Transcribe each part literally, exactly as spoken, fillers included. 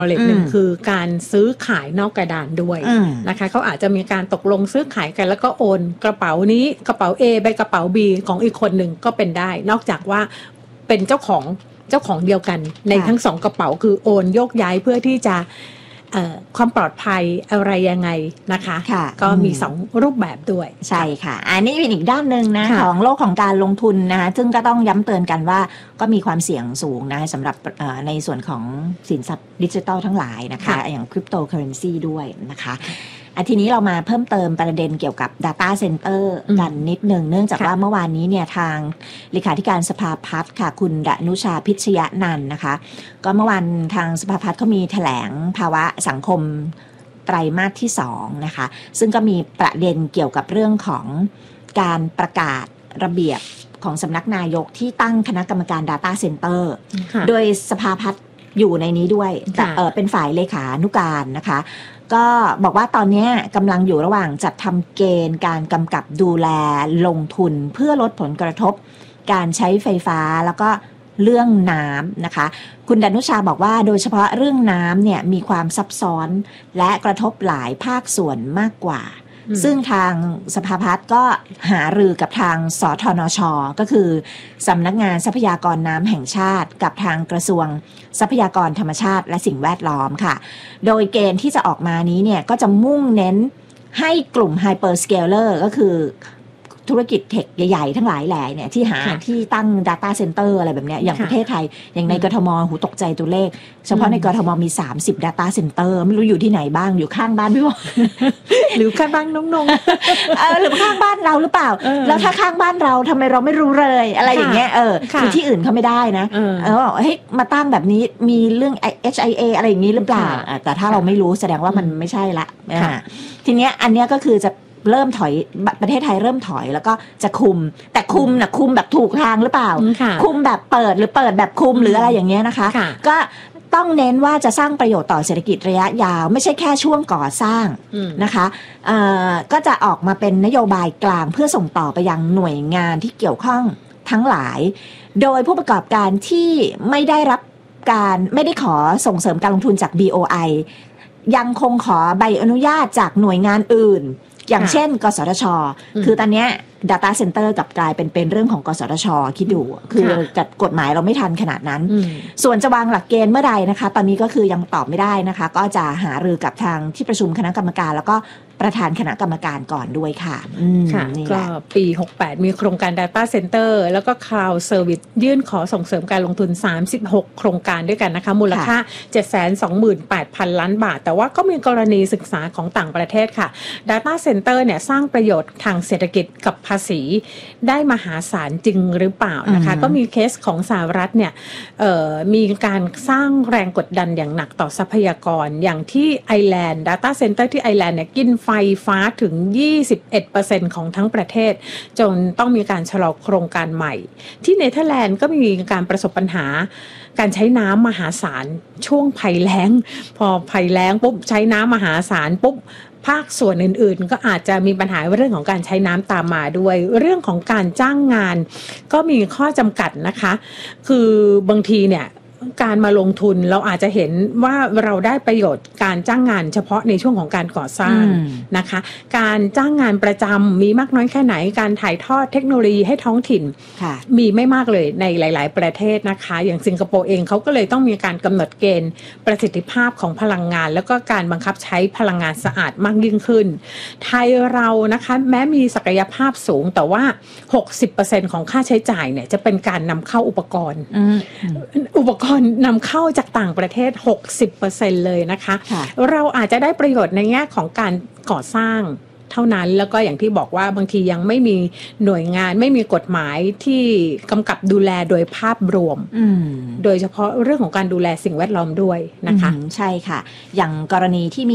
เลทหนึ่งคือการซื้อขายนอกกระดานด้วยนะคะเขาอาจจะมีการตกลงซื้อขายกันแล้วก็โอนกระเป๋านี้กระเป๋า A ไปกระเป๋า B ของอีกคนหนึ่งก็เป็นได้นอกจากว่าเป็นเจ้าของเจ้าของเดียวกันในทั้งสองกระเป๋าคือโอนโยกย้ายเพื่อที่จะความปลอดภัยอะไรยังไงนะคะก็มีสองรูปแบบด้วยใช่ค่ะอันนี้เป็นอีกด้านนึงนะของโลกของการลงทุนนะคะซึ่งก็ต้องย้ำเตือนกันว่าก็มีความเสี่ยงสูงนะสำหรับในส่วนของสินทรัพย์ดิจิทัลทั้งหลายนะคะอย่างคริปโตเคอเรนซีด้วยนะคะอันทีนี้เรามาเพิ่มเติมประเด็นเกี่ยวกับ Data Center กันนิดนึงเนื่องจากว่าเมื่อวานนี้เนี่ยทางเลขาธิการสภาพัฒน์ค่ะคุณดนุชาพิชยนันท์นะคะก็เมื่อวานทางสภาพัฒน์เขามีแถลงภาวะสังคมไตรมาสที่สองนะคะซึ่งก็มีประเด็นเกี่ยวกับเรื่องของการประกาศระเบียบของสำนักนายกที่ตั้งคณะกรรมการ Data Center โดยสภาพัฒน์อยู่ในนี้ด้วยแต่เออเป็นฝ่ายเลขานุการนะคะก็บอกว่าตอนนี้กำลังอยู่ระหว่างจัดทำเกณฑ์การกำกับดูแลลงทุนเพื่อลดผลกระทบการใช้ไฟฟ้าแล้วก็เรื่องน้ำนะคะคุณดนุชาบอกว่าโดยเฉพาะเรื่องน้ำเนี่ยมีความซับซ้อนและกระทบหลายภาคส่วนมากกว่าซึ่งทางสภาพัฒน์ก็หารือกับทางสทนช.ก็คือสำนักงานทรัพยากรน้ำแห่งชาติกับทางกระทรวงทรัพยากรธรรมชาติและสิ่งแวดล้อมค่ะโดยเกณฑ์ที่จะออกมานี้เนี่ยก็จะมุ่งเน้นให้กลุ่มไฮเปอร์สเกลเลอร์ก็คือธุรกิจเทคใหญ่ๆทั้งหลายแหล่เนี่ยที่หาที่ตั้ง Data Center อะไรแบบเนี้ยอย่างประเทศไทยอย่างในกทมหูตกใจตัวเลขเฉพาะในกทมมีสามสิบ Data Center ไม่รู้อยู่ที่ไหนบ้างอยู่ข้างบ้านพี่บอกหรือข้างบ้านน้องๆเออหรือข้างบ้านเราหรือเปล่าแล้วถ้าข้างบ้านเราทำไมเราไม่รู้เลยอะไรอย่างเงี้ยเออคือที่อื่นเขาไม่ได้นะเออเฮ้ยมาตั้งแบบนี้มีเรื่อง เอช ไอ เอ อะไรอย่างนี้หรือเปล่าแต่ถ้าเราไม่รู้แสดงว่ามันไม่ใช่ละทีเนี้ยอันเนี้ยก็คือจะเริ่มถอยประเทศไทยเริ่มถอยแล้วก็จะคุมแต่คุมนะคุมแบบถูกทางหรือเปล่าคุมแบบเปิดหรือเปิดแบบคุมหรืออะไรอย่างเงี้ยนะคะก็ต้องเน้นว่าจะสร้างประโยชน์ต่อเศรษฐกิจระยะยาวไม่ใช่แค่ช่วงก่อสร้างนะคะก็จะออกมาเป็นนโยบายกลางเพื่อส่งต่อไปยังหน่วยงานที่เกี่ยวข้องทั้งหลายโดยผู้ประกอบการที่ไม่ได้รับการไม่ได้ขอส่งเสริมการลงทุนจาก บี โอ ไอ ยังคงขอใบอนุญาตจากหน่วยงานอื่นอย่างเช่นกสทช.คือตอนนี้ Data Center กลับกลายเป็นเป็นเรื่องของกสทช.คิดดูคือจัดกฎหมายเราไม่ทันขนาดนั้นส่วนจะวางหลักเกณฑ์เมื่อใดนะคะตอนนี้ก็คือยังตอบไม่ได้นะคะก็จะหารือกับทางที่ประชุมคณะกรรมการแล้วก็ประธานคณะกรรมการก่อนด้วยค่ะค่ะก็ปีหกสิบแปดมีโครงการ Data Center แล้วก็ Cloud Service ยื่นขอส่งเสริมการลงทุนสามสิบหกโครงการด้วยกันนะคะมูลค่า เจ็ดแสนสองหมื่นแปดพัน ล้านบาทแต่ว่าก็มีกรณีศึกษาของต่างประเทศค่ะ Data Center เนี่ยสร้างประโยชน์ทางเศรษฐกิจกับภาษีได้มหาศาลจริงหรือเปล่านะคะก็มีเคสของสหรัฐเนี่ยมีการสร้างแรงกดดันอย่างหนักต่อทรัพยากรอย่างที่ไอร์แลนด์ Data Center ที่ไอร์แลนด์เนี่ยกินไฟฟ้าถึง ยี่สิบเอ็ดเปอร์เซ็นต์ ของทั้งประเทศจนต้องมีการชะลอโครงการใหม่ที่เนเธอร์แลนด์ก็มีการประสบปัญหาการใช้น้ำมหาศาลช่วงภัยแล้งพอภัยแล้งปุ๊บใช้น้ำมหาศาลปุ๊บภาคส่วนอื่นๆก็อาจจะมีปัญหาเรื่องของการใช้น้ำตามมาด้วยเรื่องของการจ้างงานก็มีข้อจำกัดนะคะคือบางทีเนี่ยการมาลงทุนเราอาจจะเห็นว่าเราได้ประโยชน์การจ้างงานเฉพาะในช่วงของการก่อสร้างนะคะการจ้างงานประจำมีมากน้อยแค่ไหนการถ่ายทอดเทคโนโลยีให้ท้องถิ่นมีไม่มากเลยในหลายๆประเทศนะคะอย่างสิงคโปร์เองเขาก็เลยต้องมีการกำหนดเกณฑ์ประสิทธิภาพของพลังงานแล้วก็การบังคับใช้พลังงานสะอาดมากยิ่งขึ้นไทยเรานะคะแม้มีศักยภาพสูงแต่ว่า หกสิบเปอร์เซ็นต์ ของค่าใช้จ่ายเนี่ยจะเป็นการนำเข้าอุปกรณ์อุปกรณ์นำเข้าจากต่างประเทศ หกสิบเปอร์เซ็นต์ เลยนะคะเราอาจจะได้ประโยชน์ในแง่ของการก่อสร้างเท่านั้นแล้วก็อย่างที่บอกว่าบางทียังไม่มีหน่วยงานไม่มีกฎหมายที่กำกับดูแลโดยภาพรวมโดยเฉพาะเรื่องของการดูแลสิ่งแวดล้อมด้วยนะคะใช่ค่ะอย่างกรณีที่มี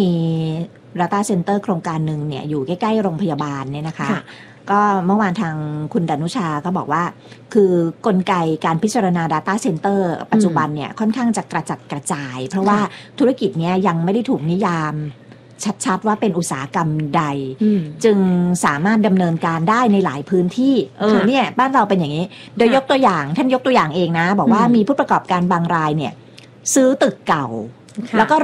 Data Center โครงการหนึ่งเนี่ยอยู่ใกล้ๆโรงพยาบาลเนี่ยนะคะก็เมื่อวานทางคุณดนุชาก็บอกว่าคือกลไกการพิจารณา Data Center ปัจจุบันเนี่ยค่อนข้างจะกระจัดกระจายเพราะว่าธุรกิจนี้ยังไม่ได้ถูกนิยามชัดๆว่าเป็นอุตสาหกรรมใดจึงสามารถดำเนินการได้ในหลายพื้นที่เออเนี่ยบ้านเราเป็นอย่างนี้โดยยกตัวอย่างท่านยกตัวอย่างเองนะบอกว่ามีผู้ประกอบการบางรายเนี่ยซื้อตึกเก่าแล้วก็